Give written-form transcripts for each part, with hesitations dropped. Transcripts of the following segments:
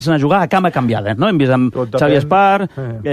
a jugar a cama canviada, no? Hem vist amb Xavi Espar,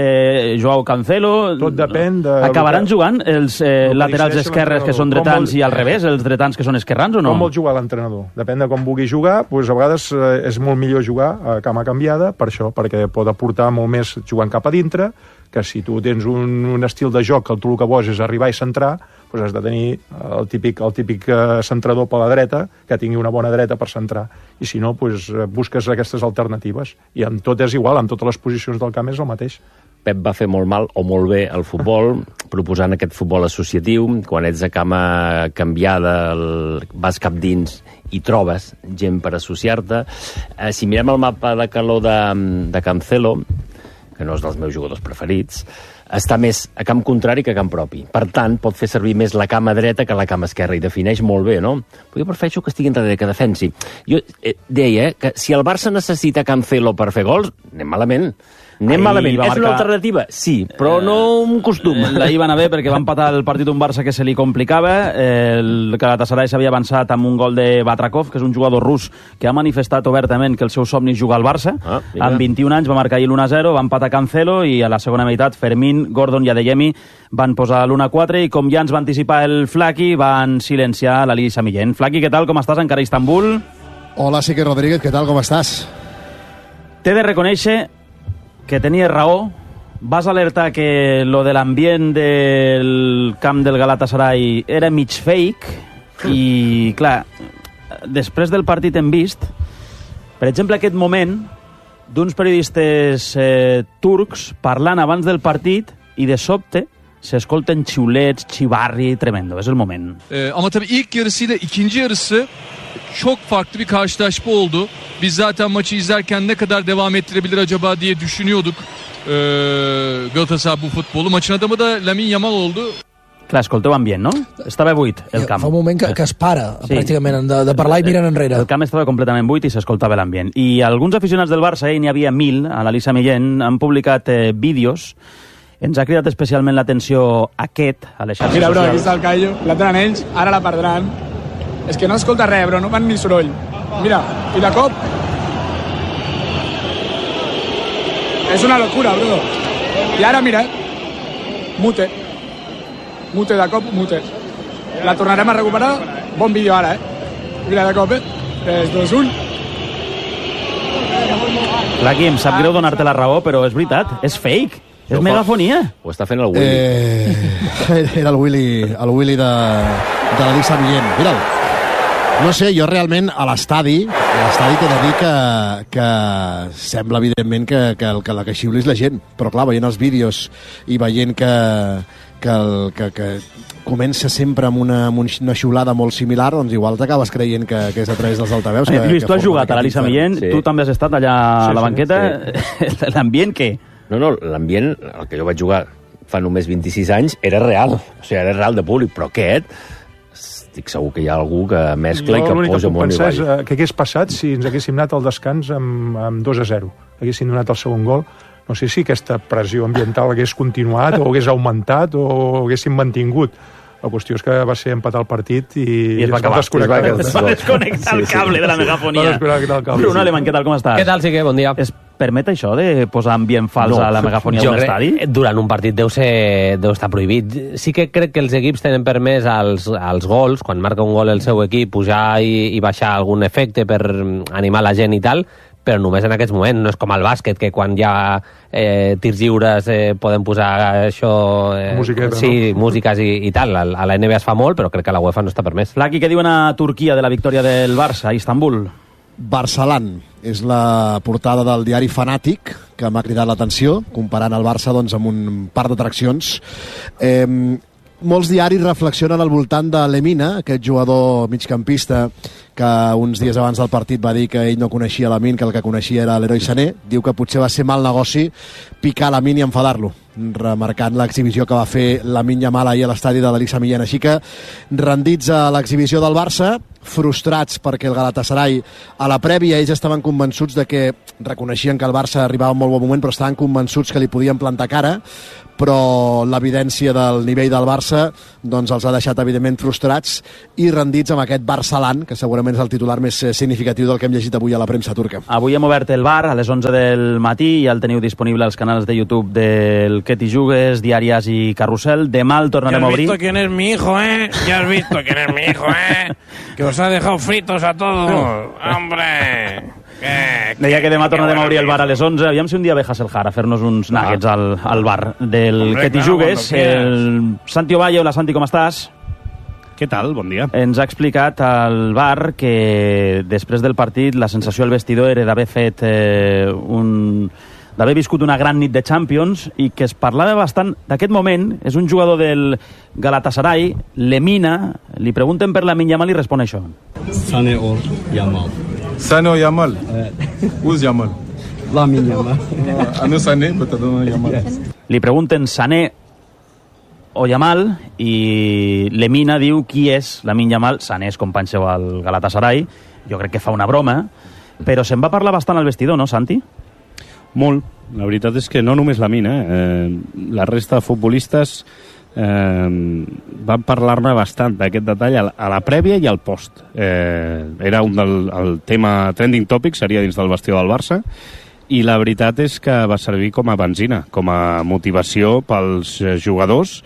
Joao Cancelo... Tot depèn de... Acabaran jugant els laterals esquerres que són dretans i al revés, els dretans que són esquerrans o no? Com vol jugar l'entrenador? Depèn de com vulgui jugar, doncs a vegades és molt millor jugar a cama canviada, per això, perquè pot aportar molt més jugant cap a dintre, que si tu tens un estil de joc que tu el que vols és arribar i centrar, doncs has de tenir el típic centrador per la dreta, que tingui una bona dreta per centrar. I si no, doncs busques aquestes alternatives. I amb tot és igual, amb totes les posicions del camp és el mateix. Pep va fer molt mal o molt bé el futbol, proposant aquest futbol associatiu. Quan ets de cama canviada, vas cap dins i trobes gent per associar-te. Si mirem el mapa de calor de Cancelo, que no és dels meus jugadors preferits, està més a camp contrari que a camp propi. Per tant, pot fer servir més la cama dreta que la cama esquerra, i defineix molt bé, no? Però jo prefereixo que estigui enrere, que defensi. Jo deia que si el Barça necessita Cancelo per fer gols, anem malament. Anem malament. És una alternativa? Sí, però no un costum. Ahir va anar bé perquè va empatar el partit un Barça que se li complicava. El Galatasaray s'havia avançat amb un gol de Batrakov, que és un jugador rus que ha manifestat obertament que el seu somni és jugar al Barça. Amb 21 anys va marcar ahir l'1-0, va empatar Cancelo i a la segona meitat Fermín, Gordon i Adeyemi van posar l'1-4 i com ja ens va anticipar el Flaqui, van silenciar l'Ali Samillén. Flaqui, què tal? Com estàs? Encara a Istanbul? Hola, Sique Rodríguez, què tal? Com estàs? T'he de reconèixer que tenies raó. Vas alertar que lo de l'ambient del camp del Galatasaray era mig fake i, clar, després del partit hem vist, per exemple, aquest moment d'uns periodistes turcs parlant abans del partit i de sobte s'escolten xiulets, xivarri, tremendo. És el moment. Ama tabii ilk yarısıyla ikinci yarısı çok farklı bir karşılaşma oldu. Biz zaten maçı izlerken ne kadar devam ettirebilir acaba diye düşünüyorduk Galatasaray bu futbolu. Maçın adamı da Lamine Yamal oldu. Clar, escolteu ambient, no? Estava buit el camp. Fa un moment que es para, pràcticament, de parlar i miren enrere. El camp estava completament buit i s'escoltava l'ambient. I alguns aficionats del Barça, n'hi havia 1.000, a l'Ali Samillén, han publicat vídeos. Ens ha cridat especialment l'atenció aquest, a les xarxes socials. Mira, bro, aquí està el Callo, la tenen ells, ara la perdran. És que no escolta res, bro, no fan ni soroll. Mira, i de cop... És una locura, bro. I ara, mira, mute. Mute de cop, mute. La tornarem a recuperar. Bon vídeo ara, Mira, de cop, 3, 2, 1... Flaqui, em sap greu donar-te la raó, però és veritat, és fake. És megafonia. Ho està fent el Willy. Era el Willy de l'Ali Samillén. Mira'l. No sé, jo realment a l'estadi t'he de dir que sembla evidentment que la que xiuli és la gent, però clar, veient els vídeos i veient que comença sempre amb una xiulada molt similar, doncs igual t'acabes creient que és a través dels altaveus. Lluís, tu has jugat a l'Ali Samillén, tu també has estat allà a la banqueta. L'ambient què? No, l'ambient, el que jo vaig jugar fa només 26 anys, era real. O sigui, era real de públic, però aquest... Estic segur que hi ha algú que mescla i que posa món i ball. Què hagués passat si ens haguéssim anat al descans amb 2-0? Haguéssim donat el segon gol? No sé si aquesta pressió ambiental hagués continuat o hagués augmentat o haguéssim mantingut. La qüestió és que va ser empatar el partit i es va acabar. Es va desconnectar el cable de la megafonia. Bruno Alemany, què tal, com estàs? Què tal, Sique? Bon dia. Es permet això de posar ambient fals a la megafonia d'un estadi? Durant un partit deu estar prohibit. Sí que crec que els equips tenen permès als gols, quan marca un gol el seu equip, pujar i baixar algun efecte per animar la gent i tal, però només en aquests moments. No és com al bàsquet, que quan hi ha tirs lliures poden posar això... músiques i tal. A la NBA es fa molt, però crec que a la UEFA no està permès. Flaqui, què diuen a Turquia de la victòria del Barça a Istanbul? Barçalan és la portada del diari Fanàtic, que m'ha cridat l'atenció, comparant el Barça doncs, amb un parc d'atraccions. Molts diaris reflexionen al voltant de Lemina, aquest jugador migcampista que uns dies abans del partit va dir que ell no coneixia Lamine, que el que coneixia era l'Heroi Sané. Diu que potser va ser mal negoci picar Lamine i enfadar-lo, remarcant l'exhibició que va fer Lamine Yamal ahir a l'estadi de l'Ali Samillén. Així que rendits a l'exhibició del Barça, frustrats perquè el Galatasaray a la prèvia ells estaven convençuts de que reconeixien que el Barça arribava a un molt bon moment, però estaven convençuts que li podien plantar cara, però l'evidència del nivell del Barça doncs els ha deixat evidentment frustrats i rendits amb aquest Barçalan, que segurament segurament és el titular més significatiu del que hem llegit avui a la premsa turca. Avui hem obert el bar a les 11 del matí, ja el teniu disponible als canals de YouTube del Que t'hi jugues, Diàries i Carrusel. Demà el tornarem a obrir. Ya has visto quién es mi hijo, ¿eh? Ya has visto quién es mi hijo, ¿eh? Que os ha dejado fritos a todos. ¡Hombre! Deia que demà tornarem a obrir el bar a les 11. Aviam si un dia ve Hasselhar a fer-nos uns nuggets al bar del Que t'hi jugues. El Santi Ovalle, hola Santi, com estàs? Què tal? Bon dia. Ens ha explicat al bar que després del partit la sensació al vestidor era d'haver fet d'haver viscut una gran nit de Champions i que es parlava bastant d'aquest moment. És un jugador del Galatasaray, Lemina, li pregunten per Lamine Yamal i respon això. Sané o Yamal. Sané o Yamal? Who's Yamal? Lamine Yamal. I know Sané, but I don't know Yamal. Li pregunten Sané o Yamal i Lemina diu qui és Lamine Yamal. Sané és company seu al Galatasaray, jo crec que fa una broma, però se'n va parlar bastant al vestidor, no, Santi? Molt. La veritat és que no només Lamine, la resta de futbolistes van parlar-ne bastant d'aquest detall a la prèvia i al post. Era el tema trending topic, seria dins del vestidor del Barça, i la veritat és que va servir com a benzina, com a motivació pels jugadors,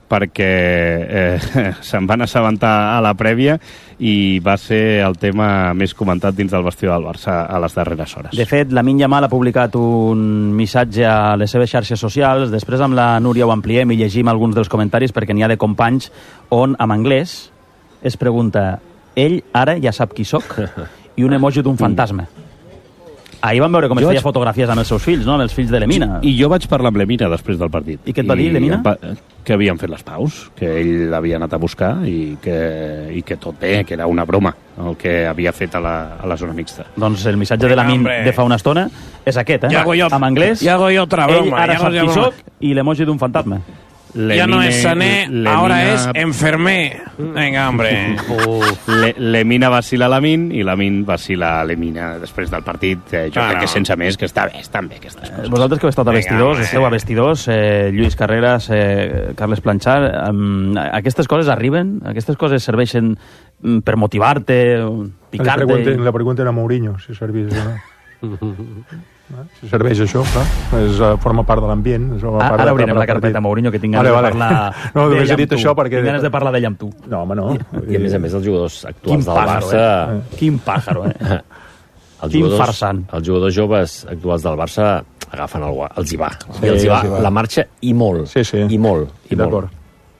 perquè se'n van assabentar a la prèvia i va ser el tema més comentat dins del vestidor del Barça a les darreres hores. De fet, Lamine Yamal ha publicat un missatge a les seves xarxes socials, després amb la Núria ho ampliem i llegim alguns dels comentaris perquè n'hi ha de companys on, en anglès, es pregunta ell ara ja sap qui sóc i un emoji d'un fantasma. Ahir vam veure com es feia fotografies amb els seus fills, no? Amb els fills de Lemina. I jo vaig parlar amb Lemina després del partit. I què et va dir, Lemina? Que havien fet les paus, que ell l'havia anat a buscar i que tot bé, que era una broma el que havia fet a la zona mixta. Doncs el missatge de Lamine de fa una estona és aquest, en anglès. Ya hago yo otra broma. Ell ara sap qui soc i l'emoji d'un fantasma. Ya no es Sané, ahora es enfermé. Venga, hombre. Lemina vacila Lamine i Lamine vacila Lemina després del partit. Jo crec que sense més, que estan bé aquestes coses. Vosaltres que heu estat a vestidors, esteu a vestidors, Lluís Carreras, Carles Planchar, aquestes coses arriben? Aquestes coses serveixen per motivar-te, picar-te? La pregunten a Mourinho, si serveix o no. Si serveix això, clar, forma part de l'ambient. Ara obrirem la carpeta Mourinho, que tinc ganes de parlar d'ell amb tu. Tinc ganes de parlar d'ell amb tu. No, home, no. I a més els jugadors actuals del Barça... Quin pàjaro, Quin farsant. Els jugadors joves actuals del Barça agafen els hi va. Els hi va la marxa i molt. I molt. D'acord.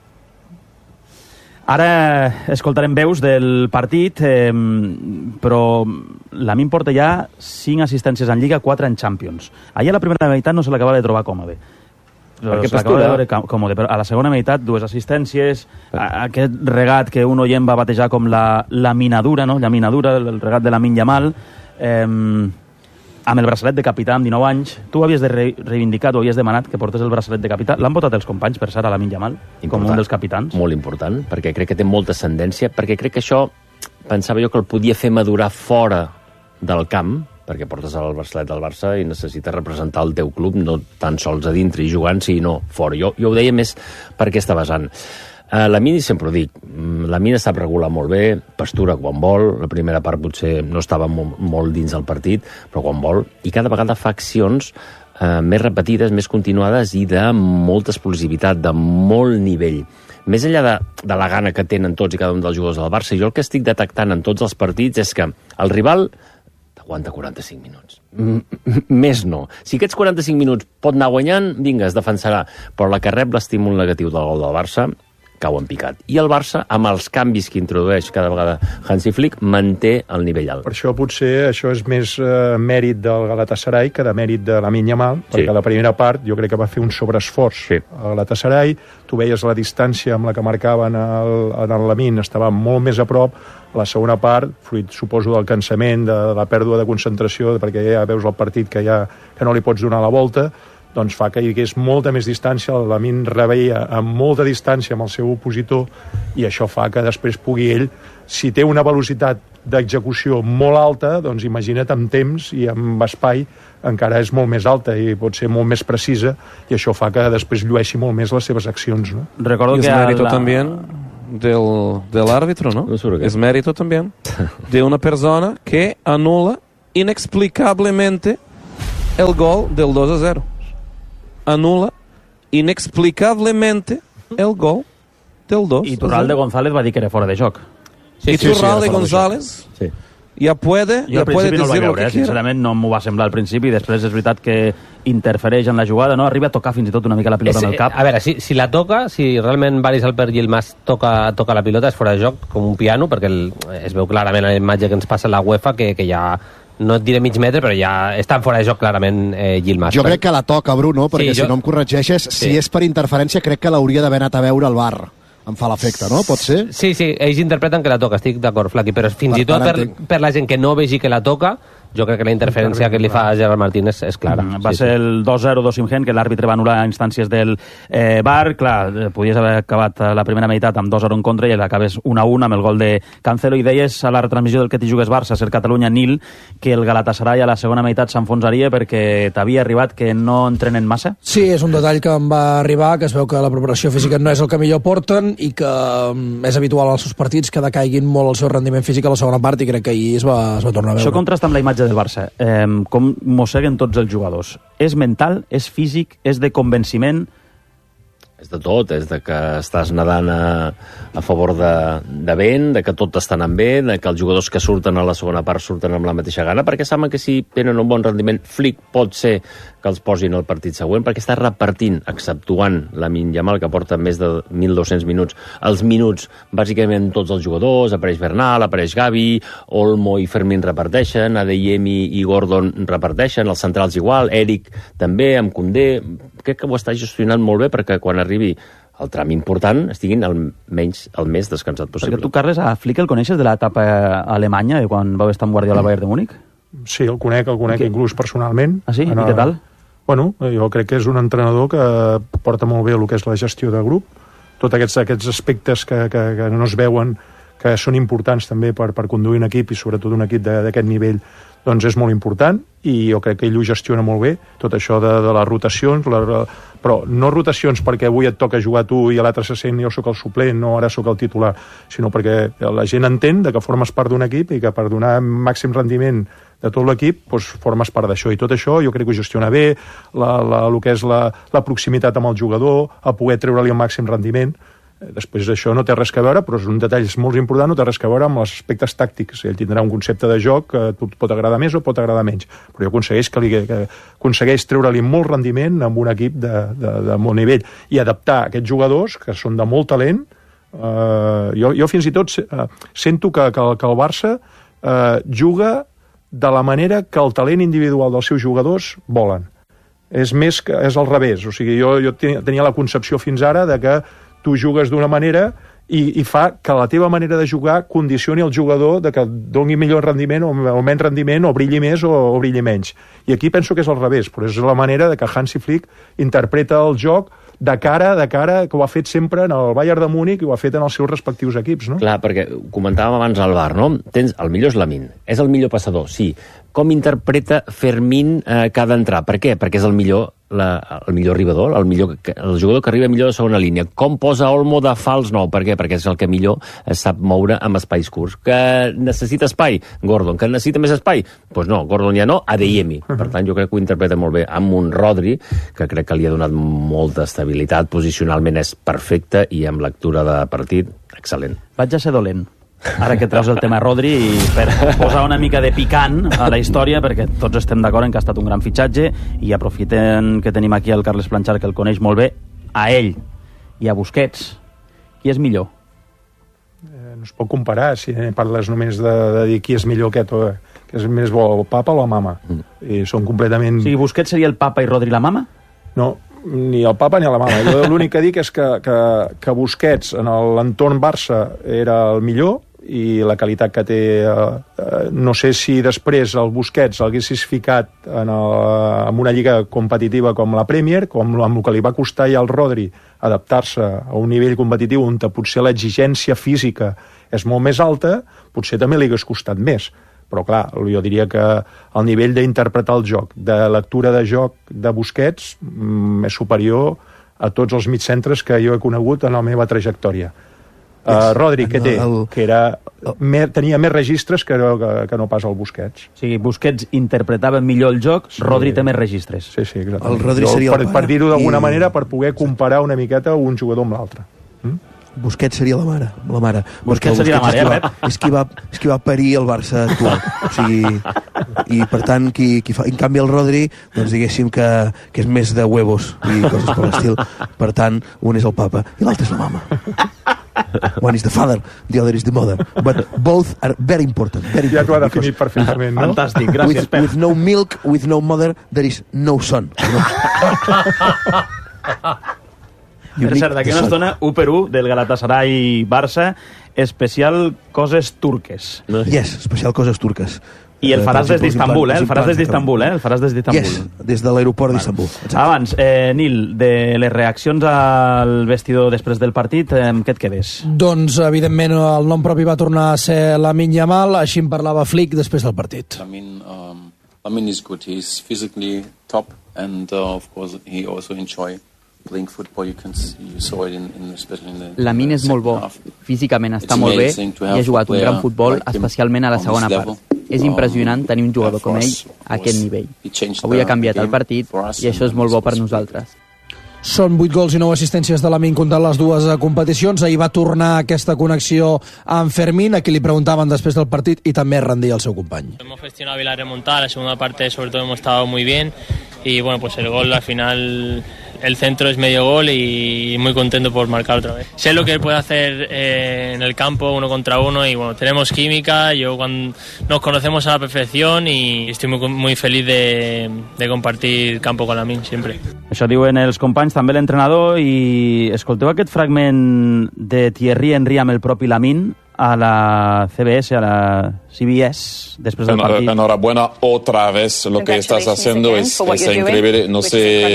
Ara escoltarem veus del partit, però Lamine porta ja 5 assistències en Lliga, 4 en Champions. Ahir a la primera meitat no se l'acaba de trobar còmode. Se l'acaba de veure còmode, però a la segona meitat 2 assistències, aquest regat que un oient va batejar com la minadura, no? La minadura, el regat de Lamine Yamal, amb el braçalet de capità amb 19 anys. Tu havies de reivindicar, tu havies demanat que portés el braçalet de capità. L'han votat els companys, per cert, a Lamine Yamal, com un dels capitans. Molt important, perquè crec que té molta ascendència, perquè crec que això, pensava jo que el podia fer madurar fora del camp, perquè portes el braçalet del Barça i necessites representar el teu club, no tan sols a dintre i jugant, sinó fora. Jo ho deia més per aquesta vessant. Lamine, sempre ho dic, Lamine sap regular molt bé, pastura quan vol, la primera part potser no estava molt dins del partit, però quan vol, i cada vegada fa accions més repetides, més continuades i de molta explosivitat, de molt nivell. Més enllà de la gana que tenen tots i cada un dels jugadors del Barça, jo el que estic detectant en tots els partits és que el rival aguanta 45 minuts. Més no. Si aquests 45 minuts pot anar guanyant, vinga, es defensarà, però la que rep l'estímul negatiu del gol del Barça cau en picat. I el Barça, amb els canvis que introdueix cada vegada Hansi Flick, manté el nivell alt. Per això potser això és més mèrit del Galatasaray que de mèrit de Lamine Yamal, perquè la primera part jo crec que va fer un sobreesforç al Galatasaray. Tu veies la distància amb la que marcaven en el Lamine, estava molt més a prop. La segona part, fruit, suposo, del cansament, de la pèrdua de concentració, perquè ja veus el partit que no li pots donar la volta, doncs fa que hi hagués molta més distància, el Lamine reveia amb molta distància amb el seu opositor i això fa que després pugui ell, si té una velocitat d'execució molt alta, doncs imagina't amb temps i amb espai encara és molt més alta i pot ser molt més precisa i això fa que després llueixi molt més les seves accions, ¿no? Recordo que también del árbitro, ¿no? Es mérito también de una persona que anula inexplicablemente el gol del 2-0. Anula inexplicablemente el gol del 2-0. I Turralde González va dir que era fora de joc. Y Turralde González ja puede jo al principi no el vaig veure, sincerament no m'ho va semblar al principi, després és veritat que interfereix en la jugada, no? Arriba a tocar fins i tot una mica la pilota en el cap. A veure, si la toca, si realment Baris Alper Yilmaz toca la pilota, és fora de joc com un piano, perquè es veu clarament a la imatge que ens passa la UEFA que ja no et diré mig metre, però ja està fora de joc clarament Yilmaz. Jo crec que la toca, Bruno, perquè si no em corregeixes, si és per interferència crec que l'hauria d'haver anat a veure al VAR. Em fa l'efecte, no? Pot ser? Sí, ells interpreten que la toca, estic d'acord, Flaqui, però fins i tot per la gent que no vegi que la toca, jo crec que la interferència que li fa a Gerard Martínez és clara. Va ser el 2-0 d'Osimhen, que l'àrbitre va anul·lar a instàncies del VAR. Clar, podies haver acabat la primera meitat amb 2-0 en contra i l'acabes 1-1 amb el gol de Cancelo. I deies a la retransmissió del Que t'hi jugues Barça, ser Catalunya nil, que el Galatasaray a la segona meitat s'enfonsaria perquè t'havia arribat que no entrenen massa? Sí, és un detall que em va arribar, que es veu que la preparació física no és el que millor porten i que és habitual als seus partits que decaiguin molt el seu rendiment físic a la segona part, i crec que ahir es va tornar a veure. Això contrasta amb la imatge del Barça. Com mosseguen tots els jugadors. És mental, és físic, és de convenciment? És de tot, és de que estàs nedant a favor de vent, de que tot està anant bé, de que els jugadors que surten a la segona part surten amb la mateixa gana, perquè saben que si tenen un bon rendiment, Flick pot ser que els posin al partit següent, perquè està repartint, exceptuant Lamine Yamal, que porta més de 1.200 minuts, els minuts, bàsicament tots els jugadors, apareix Bernal, apareix Gavi, Olmo i Fermín reparteixen, Adeyemi i Gordon reparteixen, els centrals igual, Eric també, amb Koundé. Crec que ho està gestionant molt bé perquè quan arribi el tram important estiguin el més descansat possible. Perquè tu, Carles, a Flick el coneixes de l'etapa alemanya, de quan vau estar amb Guardiola al Bayern de Múnich? Sí, el conec inclús personalment. Ah, sí? I què tal? Bueno, jo crec que és un entrenador que porta molt bé el que és la gestió de grup, tots aquests aspectes que no es veuen, que són importants també per conduir un equip, i sobretot un equip d'aquest nivell, doncs és molt important, i jo crec que ell ho gestiona molt bé, tot això de les rotacions, però no rotacions perquè avui et toca jugar tu i l'altre se sent jo sóc el suplent, no ara sóc el titular, sinó perquè la gent entén que formes part d'un equip i que per donar màxim rendiment de tot l'equip, doncs formes part d'això, i tot això jo crec que ho gestiona bé, el que és la proximitat amb el jugador, a poder treure-li el màxim rendiment. Després d'això no té res a veure, però és un detall molt important, no té res a veure amb els aspectes tàctics. Ell tindrà un concepte de joc que pot agradar més o pot agradar menys, però jo aconsegueix treure-li molt rendiment amb un equip de molt nivell i adaptar aquests jugadors que són de molt talent. Jo fins i tot sento que el Barça juga de la manera que el talent individual dels seus jugadors volen. És al revés, o sigui, jo tenia la concepció fins ara de que tu jugues d'una manera i fa que la teva manera de jugar condicioni el jugador de que doni millor rendiment o menys rendiment, o brilli més o brilli menys. I aquí penso que és al revés, però és la manera de que Hansi Flick interpreta el joc de cara, que ho ha fet sempre en el Bayern de Múnich i ho ha fet en els seus respectius equips, no? Clar, perquè comentàvem abans al VAR, no? El millor és Lamine, és el millor passador, sí. Com interpreta Fermín que ha d'entrar? Per què? Perquè és el millor arribador, el jugador que arriba millor de segona línia. Com posa Olmo de fals 9? Per què? Perquè és el que millor es sap moure amb espais curts. Que necessita espai? Gordon. Que necessita més espai? Doncs no, Gordon ja no, Adeyemi. Per tant, jo crec que ho interpreta molt bé amb un Rodri, que crec que li ha donat molta estabilitat, posicionalment és perfecte i amb lectura de partit, excel·lent. Vaig a ser dolent. Ara que treus el tema Rodri, i per posar una mica de picant a la història, perquè tots estem d'acord en que ha estat un gran fitxatge, i aprofitem que tenim aquí el Carles Planchar, que el coneix molt bé, a ell i a Busquets, qui és millor? No es pot comparar, si parles només de dir qui és millor aquest, que és més bo, el papa o la mama. I són completament... O sigui, Busquets seria el papa i Rodri la mama? No, ni el papa ni la mama. Jo l'únic que dic és que Busquets en l'entorn Barça era el millor, i la qualitat que té, no sé si després el Busquets l'haguessis ficat en una lliga competitiva com la Premier, com amb el que li va costar ja al Rodri adaptar-se a un nivell competitiu on potser l'exigència física és molt més alta, potser també li hagués costat més. Però clar, jo diria que el nivell d'interpretar el joc, de lectura de joc de Busquets és superior a tots els mitjcentres que jo he conegut en la meva trajectòria. Rodri, què té? Que tenia més registres que no pas el Busquets. O sigui, Busquets interpretava millor el joc, Rodri té més registres. Sí, exactament. El Rodri seria el pare. Per dir-ho d'alguna manera, per poder comparar una miqueta un jugador amb l'altre. Busquets seria la mare. Busquets seria la mare, és qui va parir el Barça actual. O sigui, i per tant, en canvi el Rodri, doncs diguéssim que és més de huevos i coses per l'estil. Per tant, un és el papa i l'altre és la mama. One is the father, the other is the mother. But both are very important. Ja t'ho ha definit perfectament, no? Fantàstic, gràcies, Pep. With no milk, with no mother, there is no son. Per cert, d'aquí una estona, 1-1 del Galatasaray-Barça, especial coses turques. Yes, especial coses turques. I el faràs des d'Istanbul, El faràs des d'Istanbul. Yes, des de l'aeroport d'Istanbul. Abans, Nil, de les reaccions al vestidor després del partit, què et quedes? Doncs, evidentment, el nom propi va tornar a ser Lamine Yamal, així en parlava Flick després del partit. Lamine is good. He's physically top, and of course he also enjoy playing football. You saw it especially in the Lamine és molt bo, físicament està molt bé i ha jugat un gran futbol, especialment a la segona part. És impressionant tenir un jugador com ell a aquest nivell. Avui ha canviat el partit i això és molt bo per nosaltres. Són 8 gols i 9 assistències de Lamine comptant les dues competicions. Ahir va tornar aquesta connexió amb Fermín, a qui li preguntaven després del partit, i també rendia el seu company. Hemos gestionado bien la remontada, la segunda parte sobre todo hemos estado muy bien y bueno, pues el gol al final, el centro es medio gol y muy contento por marcar otra vez. Sé lo que él puede hacer en el campo, 1 contra 1, y bueno, tenemos química, nos conocemos a la perfección y estoy muy feliz de compartir campo con Lamine siempre. Això diuen els companys, també l'entrenador, i escolteu aquest fragment de Thierry Henry amb el propi Lamine a la CBS, a la CBS, después del partido. Enhorabuena otra vez, lo que estás haciendo es increíble, no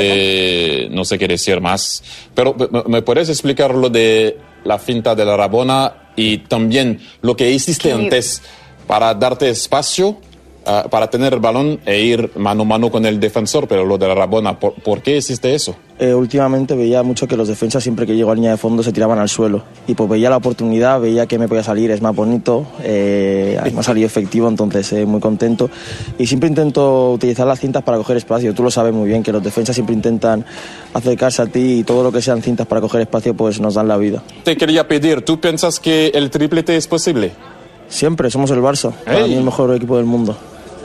sé qué decir más, pero ¿me puedes explicar lo de la finta de la Rabona y también lo que hiciste antes para darte espacio, para tener el balón e ir mano a mano con el defensor, pero lo de la Rabona, ¿por qué hiciste eso? Últimamente veía mucho que los defensas siempre que llego a línea de fondo se tiraban al suelo y pues veía la oportunidad, veía que me podía salir, es más bonito, me ha salido efectivo, entonces muy contento y siempre intento utilizar las cintas para coger espacio. Tú lo sabes muy bien que los defensas siempre intentan acercarse a ti y todo lo que sean cintas para coger espacio pues nos dan la vida. Te quería pedir, ¿tú piensas que el triplete es posible? Siempre, somos el Barça, para mí el mejor equipo del mundo.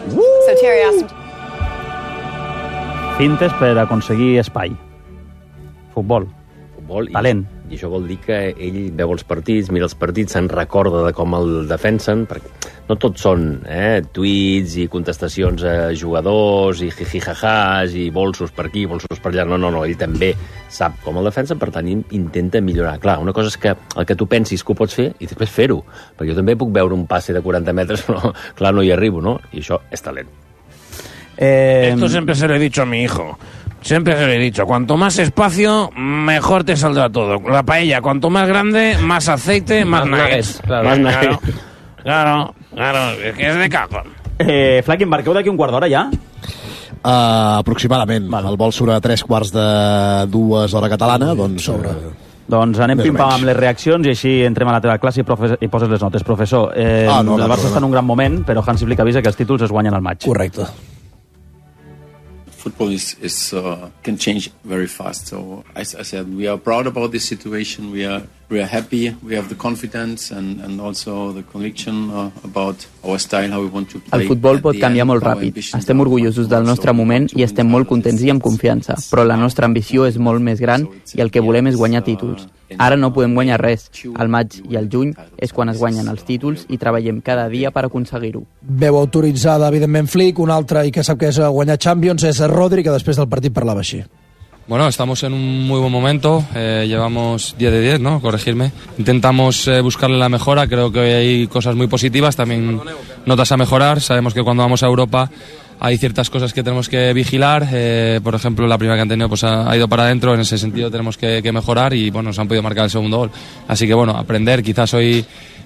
Fintes per aconseguir espai. Futbol. Talent. I això vol dir que ell veu els partits, mira els partits, se'n recorda de com el defensen, perquè no tots són tuits i contestacions a jugadors i jijijajàs i bolsos per aquí, bolsos per allà. No, ell també sap com el defensa, per tant intenta millorar. Clar, una cosa és que el que tu pensis que ho pots fer i després fer-ho, perquè jo també puc veure un passe de 40 metres, però clar, no hi arribo, no? I això és talent. Esto siempre se lo he dicho a mi hijo. Siempre se lo he dicho. Cuanto más espacio, mejor te saldrá todo. La paella, cuanto más grande, más aceite, más nuggets. Claro. Es que es de cajón. Flac, embarqueu d'aquí un quart d'hora ja? Aproximadament. El vol surt a 3:45 hora catalana, doncs... Doncs anem pim-pam amb les reaccions i així entrem a la teva classe i poses les notes. Professor, el Barça està en un gran moment, però Hansi Flick avisa que els títols es guanyen al maig. Correcte. Football can change very fast. So as I said, we are proud about this situation. We are happy. We have the confidence and also the conviction about our style, how we want to play. El futbol pot canviar molt ràpid. Estem orgullosos del nostre moment i estem molt contents i amb confiança, però la nostra ambició és molt més gran i el que volem és guanyar títols. Ara no podem guanyar res. Al maig i al juny és quan es guanyen els títols i treballem cada dia per aconseguir-ho. Veu autoritzada, evidentment, Flick. Un altre i que sap que és guanyar Champions és Rodri, que després del partit parlava així. Bueno, estamos en un muy buen momento, llevamos 10 de 10, ¿no? Corregirme. Intentamos buscarle la mejora, creo que hay cosas muy positivas, también notas a mejorar. Sabemos que cuando vamos a Europa hay ciertas cosas que tenemos que vigilar, por ejemplo la primera que han tenido pues ha ido para adentro, en ese sentido tenemos que mejorar y bueno, nos han podido marcar el segundo gol. Así que bueno, aprender, quizás hoy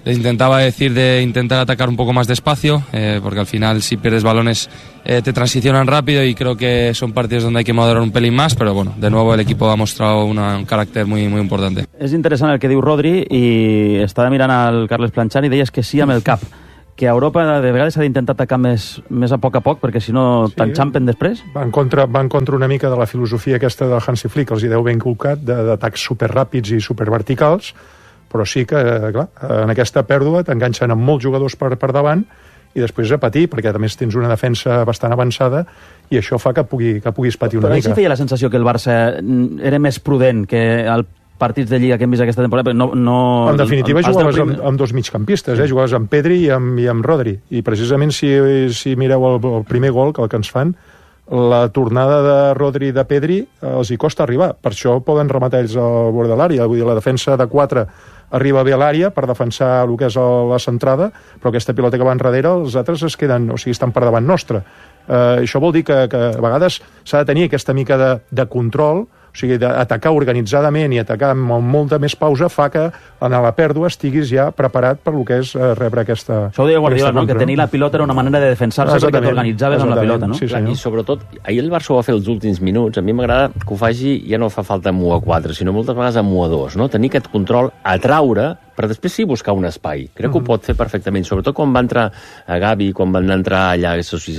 les intentaba decir de intentar atacar un poco más despacio, porque al final si pierdes balones te transicionan rápido y creo que son partidos donde hay que moderar un pelín más, pero bueno, de nuevo el equipo ha mostrado un carácter muy, muy importante. És interessant el que diu Rodri i estava mirant el Carles Planchar i deies que sí amb el cap, que a Europa de vegades s'ha d'intentar atacar més a poc, perquè si no t'enxampen després. Van contra una mica de la filosofia aquesta del Hansi Flick, els hi deu ben inculcat, d'atacs superràpids i superverticals, però sí que, clar, en aquesta pèrdua t'enganxen amb molts jugadors per davant i després a patir, perquè a més tens una defensa bastant avançada i això fa que puguis patir una mica. Però sí feia la sensació que el Barça era més prudent que el partits de Lliga que hem vist aquesta temporada, però no... En definitiva, jugaves amb dos migcampistes, jugaves amb Pedri i amb Rodri. I precisament si mireu el primer gol, que el que ens fan, la tornada de Rodri i de Pedri els hi costa arribar. Per això poden rematar ells al bord de l'àrea. Vull dir, la defensa de 4 arriba bé a l'àrea per defensar el que és la centrada, però aquesta pilota que va enrere, els altres es queden, o sigui, estan per davant nostre. Això vol dir que a vegades s'ha de tenir aquesta mica de control, o sigui, d'atacar organitzadament i atacar amb molta més pausa fa que en la pèrdua estiguis ja preparat per lo que és rebre aquesta... Això ho deia Guardiola, no? Que tenir la pilota era una manera de defensar-se perquè t'organitzaves amb la pilota, no? Sí, I sobretot, ahir el Barça ho va fer els últims minuts, a mi m'agrada que ho faci, ja no fa falta amb 1 a 4, sinó moltes vegades amb 1 a 2, no? Tenir aquest control, atraure, però després sí buscar un espai. Crec que ho pot fer perfectament, sobretot quan va entrar a Gavi, quan van entrar allà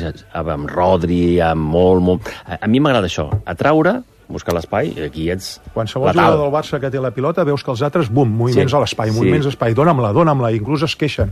amb Rodri, amb Olmo... A mi m'agrada això, atraure, buscar l'espai, i aquí ets qualsevol jugador del Barça que té la pilota veus que els altres, bum, moviments a l'espai, moviments a l'espai, dóna'm-la, inclús es queixen.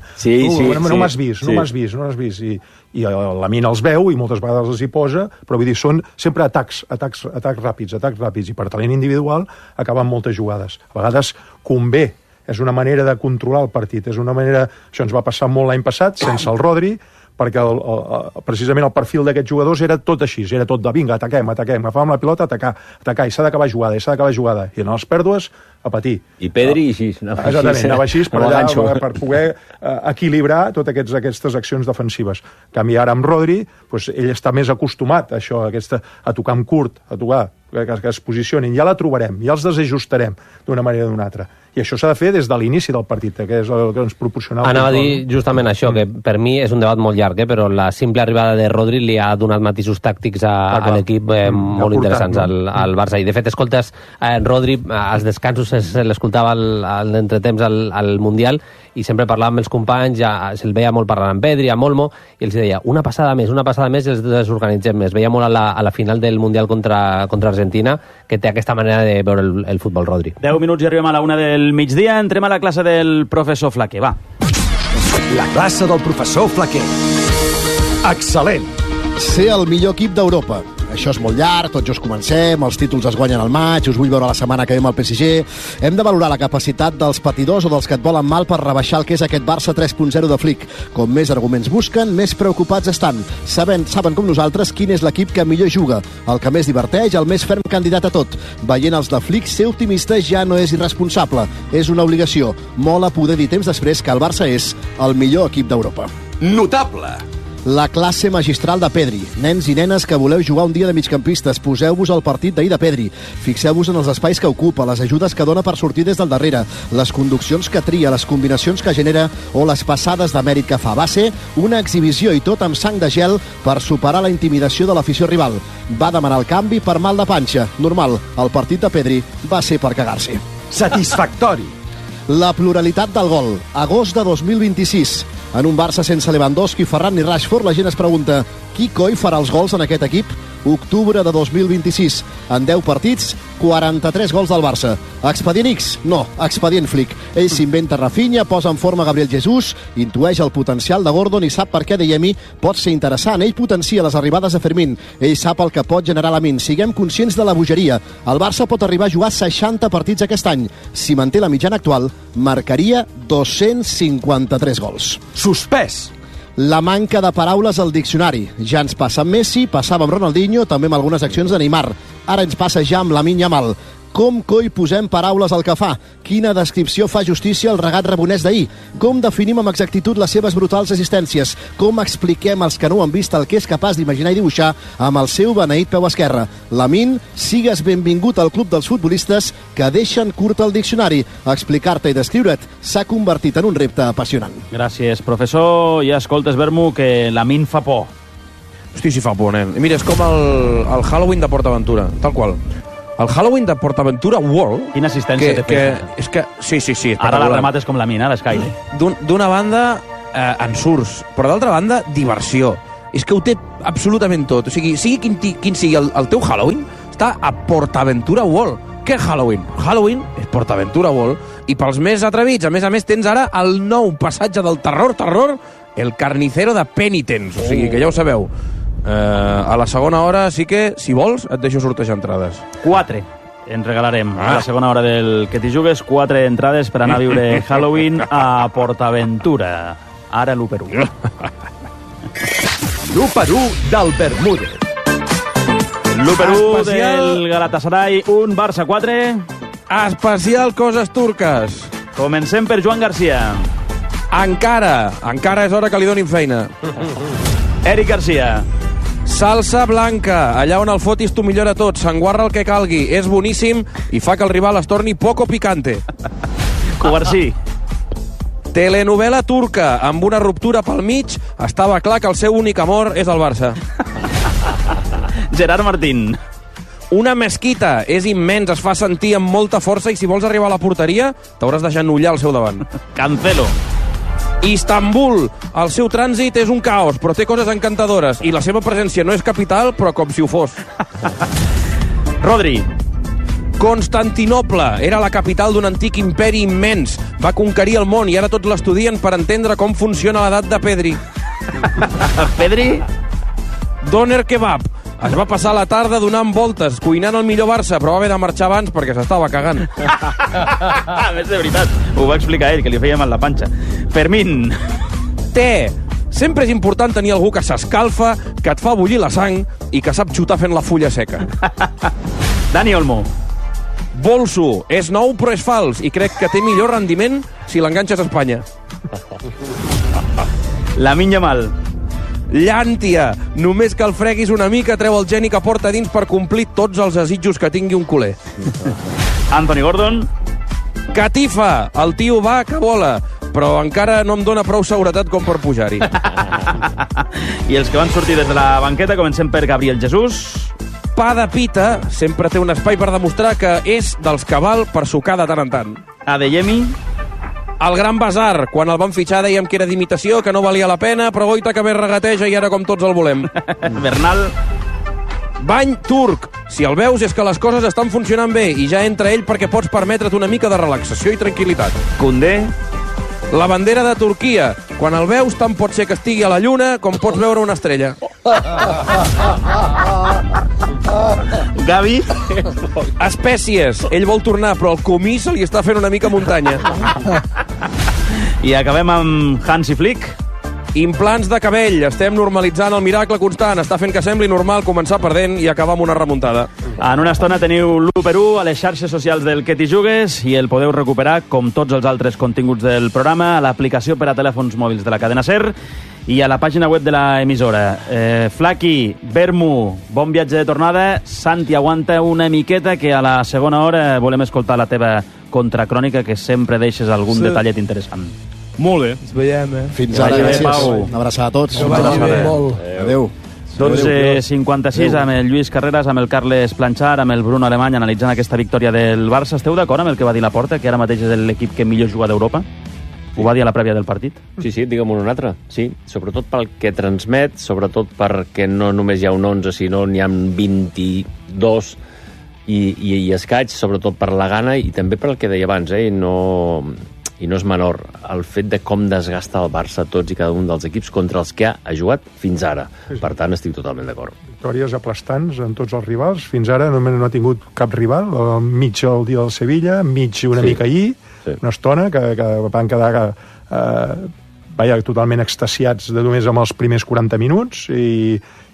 No m'has vist, no m'has vist, i la mina els veu i moltes vegades els hi posa, però vull dir, són sempre atacs ràpids, i per talent individual acaben moltes jugades. A vegades convé, és una manera de controlar el partit, és una manera... Això ens va passar molt l'any passat, sense el Rodri, perquè precisament el perfil d'aquests jugadors era tot així, era tot de vinga, ataquem, agafàvem la pilota, atacar, i s'ha d'acabar jugada, i en les pèrdues a patir. I Pedri així, anava així per poder equilibrar totes aquestes accions defensives. En canvi, ara amb Rodri, ell està més acostumat a això, a tocar amb curt, a tocar, que es posicionin, ja la trobarem, ja els desajustarem d'una manera o d'una altra. I això s'ha de fer des de l'inici del partit, que és el que ens proporcionava... Anava a dir justament això, que per mi és un debat molt llarg, però la simple arribada de Rodri li ha donat matisos tàctics a l'equip molt interessants al Barça. I de fet, escoltes, Rodri, als descansos l'escoltava al entretemps al Mundial, i sempre parlava amb els companys, ja se'l veia molt parlant amb Pedri, amb Olmo, i els deia, una passada més, i els desorganitzem més. Veia molt a la final del Mundial contra Argentina, que té aquesta manera de veure el futbol, Rodri. 10 minuts i arribem a la 1 del migdia. Entrem a la classe del professor Flaquer, va. La classe del professor Flaquer. Excel·lent. Ser el millor equip d'Europa. Això és molt llarg, tots just comencem, els títols es guanyen al maig, us vull veure la setmana que ve amb el PSG. Hem de valorar la capacitat dels patidors o dels que et volen mal per rebaixar el que és aquest Barça 3.0 de Flick. Com més arguments busquen, més preocupats estan. Saben com nosaltres quin és l'equip que millor juga, el que més diverteix, el més ferm candidat a tot. Veient els de Flick, ser optimista ja no és irresponsable, és una obligació. Mola poder dir temps després que el Barça és el millor equip d'Europa. Notable. La classe magistral de Pedri. Nens i nenes que voleu jugar un dia de migcampistes, poseu-vos al partit d'ahir de Pedri. Fixeu-vos en els espais que ocupa, les ajudes que dona per sortir des del darrere, les conduccions que tria, les combinacions que genera o les passades de mèrit que fa. Va ser una exhibició i tot amb sang de gel per superar la intimidació de l'afició rival. Va demanar el canvi per mal de panxa. Normal, el partit de Pedri va ser per cagar-s'hi. Satisfactori. La pluralitat del gol. Agost de 2026. En un Barça sense Lewandowski, Ferran ni Rashford, la gent es pregunta qui coi farà els gols en aquest equip? Octubre de 2026. En 10 partits, 43 gols del Barça. Expedient X? No, expedient Flick. Ell s'inventa Rafinha, posa en forma Gabriel Jesús, intueix el potencial de Gordon i sap per què Adeyemi pot ser interessant. Ell potencia les arribades de Fermín. Ell sap el que pot generar Lamine. Siguem conscients de la bogeria. El Barça pot arribar a jugar 60 partits aquest any. Si manté la mitjana actual, marcaria 253 gols. Suspès. La manca de paraules al diccionari. Ja ens passa amb Messi, passava amb Ronaldinho, també amb algunes accions de Neymar. Ara ens passa ja amb Lamine Yamal. Com coi posem paraules al que fa? Quina descripció fa justícia al regat rabonès d'ahir? Com definim amb exactitud les seves brutals assistències? Com expliquem als que no ho han vist el que és capaç d'imaginar i dibuixar amb el seu beneït peu esquerre? Lamin, sigues benvingut al club dels futbolistes que deixen curt el diccionari. Explicar-te i descriure't s'ha convertit en un repte apassionant. Gràcies, professor. Ja escoltes, Vermu, que Lamin fa por. Hosti, si fa por, nen. Mira, és com el Halloween de PortAventura, tal qual. El Halloween de PortAventura World... Quina assistència té fet. És que, sí. Ara la remates com la mina, l'Sky. D'una banda, ensurts, però d'altra banda, diversió. És que ho té absolutament tot. O sigui quin sigui el teu Halloween, està a PortAventura World. Què és Halloween? Halloween és PortAventura World. I pels més atrevits, a més, tens ara el nou passatge del terror, el carnicero de Penitents. O sigui, que ja ho sabeu. A la segona hora sí que, si vols, et deixo sortejar entrades. 4 en regalarem a la segona hora del Que t'hi jugues, 4 entrades per anar a viure Halloween a PortAventura. Ara l'1-1. L'1-1 del Bermúdez. L'1-1 del Galatasaray, 1 Barça 4. Especial coses turques. Comencem per Joan Garcia. Encara és hora que li donin feina. Eric Garcia. Salsa blanca, allà on el fotis t'ho millora tot, s'enguarra el que calgui, és boníssim i fa que el rival es torni poco picante. Covarsí. Telenovela turca, amb una ruptura pel mig, estava clar que el seu únic amor és el Barça. Gerard Martín. Una mesquita, és immens, es fa sentir amb molta força i si vols arribar a la porteria t'hauràs de genollar al seu davant. Cancelo. Istanbul, el seu trànsit és un caos, però té coses encantadores i la seva presència no és capital, però com si ho fos. Rodri. Constantinople era la capital d'un antic imperi immens. Va conquerir el món i ara tots l'estudien per entendre com funciona l'edat de Pedri. Pedri? Doner kebab. Es va passar la tarda donant voltes, cuinant el millor Barça, però va haver de marxar abans perquè s'estava cagant. A més, de veritat, ho va explicar ell, que li feia mal la panxa. Fermín. Té. Sempre és important tenir algú que s'escalfa, que et fa bullir la sang i que sap xutar fent la fulla seca. Dani Olmo. Bolso. És nou però és fals i crec que té millor rendiment si l'enganxes a Espanya. Lamine Yamal. Llàntia. Només que el freguis una mica treu el geni que porta dins per complir tots els desitjos que tingui un culer. Anthony Gordon. Catifa. El tio va que vola, però encara no em dóna prou seguretat com per pujar-hi. I els que van sortir des de la banqueta, comencem per Gabriel Jesús. Pa de pita sempre té un espai per demostrar que és dels que val per sucar de tant en tant. Adeyemi. El Gran Bazar, quan el van fitxar dèiem que era d'imitació, que no valia la pena, però goita que bé regateja i ara com tots el volem. Bernal. Bany turc. Si el veus és que les coses estan funcionant bé i ja entra ell perquè pots permetre't una mica de relaxació i tranquil·litat. Condé. La bandera de Turquia. Quan el veus tant pot ser que estigui a la lluna com pots veure una estrella. Gavi. Espècies. Ell vol tornar, però el comí se li està fent una mica muntanya. I acabem amb Hansi Flick. Implants de cabell. Estem normalitzant el miracle constant. Està fent que sembli normal començar perdent i acabar amb una remuntada. En una estona teniu l'1-1 a les xarxes socials del Que t'hi jugues i el podeu recuperar, com tots els altres continguts del programa, a l'aplicació per a telèfons mòbils de la cadena SER i a la pàgina web de l'emissora. Flaqui, Vermu, bon viatge de tornada. Santi, aguanta una miqueta, que a la segona hora volem escoltar la teva contracrònica, que sempre deixes algun detallet interessant. Molt bé. Ens veiem, Fins ara, gràcies. Una abraçada a tots. Adéu. 12:56 amb el Lluís Carreras, amb el Carles Planchar, amb el Bruno Alemany analitzant aquesta victòria del Barça. Esteu d'acord amb el que va dir Laporta, que ara mateix és l'equip que millor juga d'Europa? Ho va dir a la prèvia del partit? Sí, digue'm un altre. Sí, sobretot pel que transmet, sobretot perquè no només hi ha un 11, sinó n'hi ha 22 i escaig, sobretot per la gana i també per el que deia abans, i no és menor el fet de com desgasta el Barça tots i cada un dels equips contra els que ha jugat fins ara. Per tant, estic totalment d'acord. Victòries aplastants en tots els rivals. Fins ara no ha tingut cap rival. Mig el dia del Sevilla, mig una mica ahir, una estona que van quedar totalment extasiats només amb els primers 40 minuts i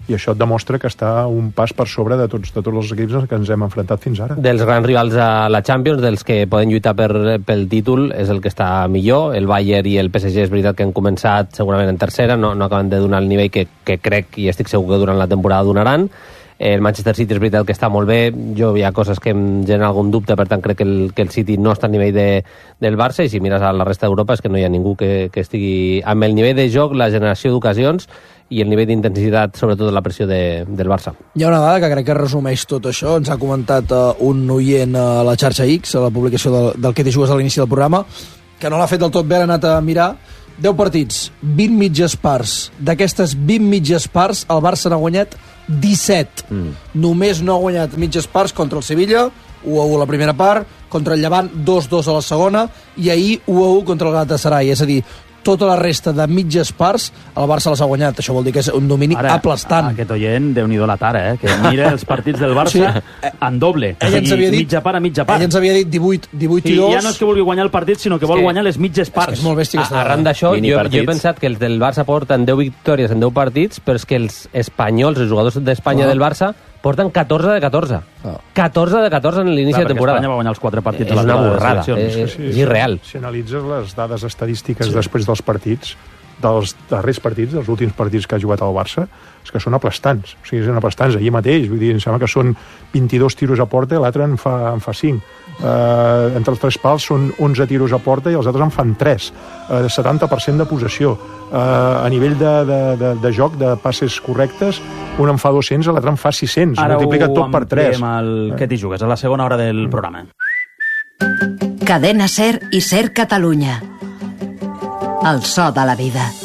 i això et demostra que està un pas per sobre de tots els equips que ens hem enfrontat fins ara. Dels grans rivals a la Champions, dels que poden lluitar pel títol, és el que està millor. El Bayern i el PSG és veritat que han començat segurament en tercera, no acaben de donar el nivell que crec i estic segur que durant la temporada donaran. El Manchester City és veritat que està molt bé, jo hi ha coses que em generen algun dubte, per tant crec que el City no està al nivell del Barça, i si mires a la resta d'Europa és que no hi ha ningú que estigui amb el nivell de joc, la generació d'ocasions i el nivell d'intensitat, sobretot de la pressió del Barça. Hi ha una dada que crec que resumeix tot això, ens ha comentat un oient a la xarxa X, a la publicació del Que t'hi jugues a l'inici del programa, que no l'ha fet del tot bé, l'ha anat a mirar. 10 partits, 20 mitges parts. D'aquestes 20 mitges parts, el Barça n'ha guanyat 17. Només no ha guanyat mitges parts contra el Sevilla, 1-1 a la primera part, contra el Llevant 2-2 a la segona, i ahir 1-1 contra el Galatasaray. És a dir, tota la resta de mitges parts el Barça les ha guanyat. Això vol dir que és un domini aplastant. Aquest oient, Déu-n'hi-do la tara, que mira els partits del Barça en doble. Mitja part a mitja part. Ell ens havia dit 18 i 2. Ja no és que vulgui guanyar el partit, sinó que vol guanyar les mitges parts. És molt bèstia. Arran d'això, jo he pensat que els del Barça porten 10 victòries en 10 partits, però és que els espanyols, els jugadors d'Espanya del Barça, porten 14 de 14. 14 de 14 en l'inici de temporada. Espanya va guanyar els 4 partits. És una borrada, és irreal. Si analitzes les dades estadístiques després dels partits, dels darrers partits, dels últims partits que ha jugat el Barça, és que són aplastants. O sigui, són aplastants. Ahir mateix, vull dir, em sembla que són 22 tiros a porta i l'altre en fa 5. Entre els 3 pals són 11 tiros a porta i els altres en fan 3. 70% de possessió. A nivell de joc, de passes correctes, un en fa 200, l'altre en fa 600. Ara multiplica tot per 3. Ara ho Que t'hi jugues, a la segona hora del programa. Cadena SER i SER Catalunya. El so de la vida.